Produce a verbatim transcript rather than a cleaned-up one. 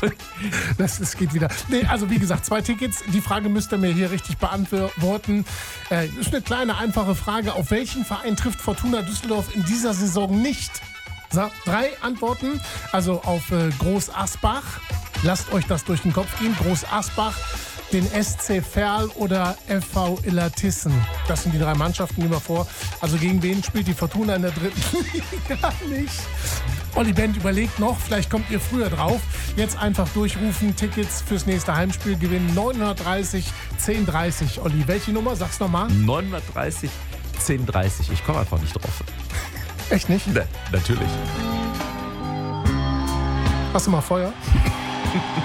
Das, das geht wieder. Nee, also wie gesagt, zwei Tickets. Die Frage müsst ihr mir hier richtig beantworten. Äh, ist eine kleine, einfache Frage. Auf welchen Verein trifft Fortuna Düsseldorf in dieser Saison nicht? So, drei Antworten. Also auf äh, Groß Asbach. Lasst euch das durch den Kopf gehen. Groß Asbach, den S C Verl oder F V Illertissen. Das sind die drei Mannschaften, die wir vor. Also gegen wen spielt die Fortuna in der dritten Liga nicht? Olli Bent überlegt noch, vielleicht kommt ihr früher drauf. Jetzt einfach durchrufen, Tickets fürs nächste Heimspiel gewinnen. neunhundertdreißig zehn dreißig. Olli, welche Nummer? Sag's nochmal. neunhundertdreißig zehn dreißig. Ich komme einfach nicht drauf. Echt nicht? Ne, natürlich. Hast du mal Feuer?